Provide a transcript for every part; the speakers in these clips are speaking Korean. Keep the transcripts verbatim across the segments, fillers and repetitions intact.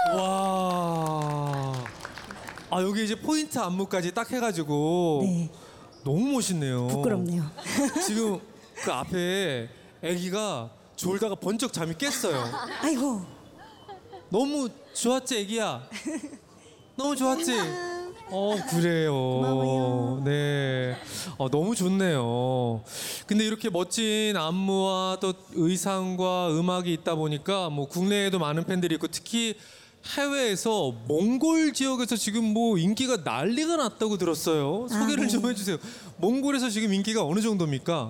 와. 아, 여기 이제 포인트 안무까지 딱 해가지고 네. 너무 멋있네요. 부끄럽네요. 지금 그 앞에 아기가 졸다가 번쩍 잠이 깼어요. 아이고. 너무 좋았지, 애기야? 너무 좋았지? 어, 그래요. 고마워요. 네. 어, 너무 좋네요. 근데 이렇게 멋진 안무와 또 의상과 음악이 있다 보니까 뭐 국내에도 많은 팬들이 있고 특히 해외에서 몽골 지역에서 지금 뭐 인기가 난리가 났다고 들었어요. 아, 소개를 네. 좀 해주세요. 몽골에서 지금 인기가 어느 정도입니까?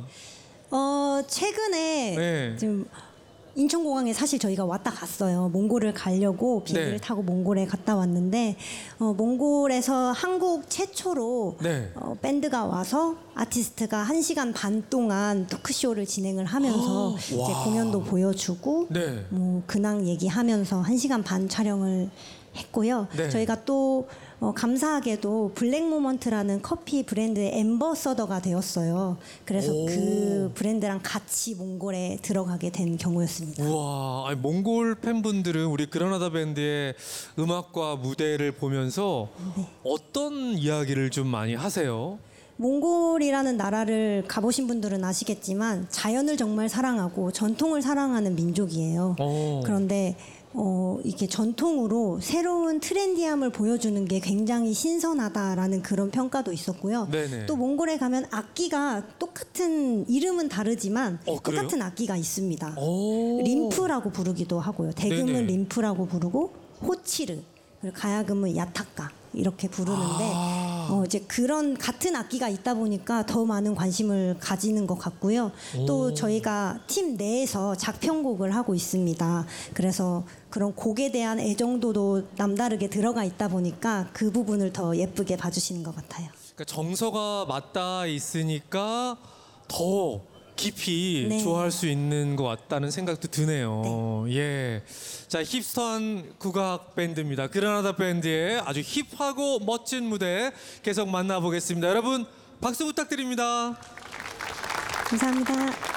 어 최근에 네. 지금 인천공항에 사실 저희가 왔다 갔어요. 몽골을 가려고 비행기를 네. 타고 몽골에 갔다 왔는데 어, 몽골에서 한국 최초로 네. 어, 밴드가 와서 아티스트가 한 시간 반 동안 토크쇼를 진행을 하면서 이제 와. 공연도 보여주고 네. 뭐 근황 얘기하면서 한 시간 반 촬영을 했고요. 네. 저희가 또 어, 감사하게도 블랙모먼트라는 커피 브랜드의 엠버서더가 되었어요. 그래서 오. 그 브랜드랑 같이 몽골에 들어가게 된 경우였습니다. 우와, 아니, 몽골 팬분들은 우리 그라나다 밴드의 음악과 무대를 보면서 네. 어떤 이야기를 좀 많이 하세요? 몽골이라는 나라를 가보신 분들은 아시겠지만 자연을 정말 사랑하고 전통을 사랑하는 민족이에요. 오. 그런데 어, 이게 전통으로 새로운 트렌디함을 보여주는 게 굉장히 신선하다라는 그런 평가도 있었고요. 네네. 또 몽골에 가면 악기가 똑같은 이름은 다르지만 어, 그래요? 똑같은 악기가 있습니다. 오. 림프라고 부르기도 하고요. 대금은 네네. 림프라고 부르고 호치르 그리고 가야금은 야타카 이렇게 부르는데 아. 어, 이제 그런 같은 악기가 있다 보니까 더 많은 관심을 가지는 것 같고요. 또 저희가 팀 내에서 작편곡을 하고 있습니다. 그래서 그런 곡에 대한 애정도도 남다르게 들어가 있다 보니까 그 부분을 더 예쁘게 봐주시는 것 같아요. 그러니까 정서가 맞닿아 있으니까 더 깊이 네. 좋아할 수 있는 것 같다는 생각도 드네요. 예. 자, 힙스터한 국악 밴드입니다. 그라나다 밴드의 아주 힙하고 멋진 무대 계속 만나보겠습니다. 여러분, 박수 부탁드립니다. 감사합니다.